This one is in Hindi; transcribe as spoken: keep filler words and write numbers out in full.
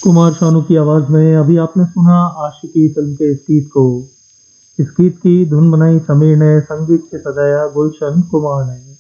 कुमार शानू की आवाज़ में अभी आपने सुना आशिकी फ़िल्म के इस गीत को। इस गीत की धुन बनाई समीर ने, संगीत से सजाया गुलशन कुमार ने।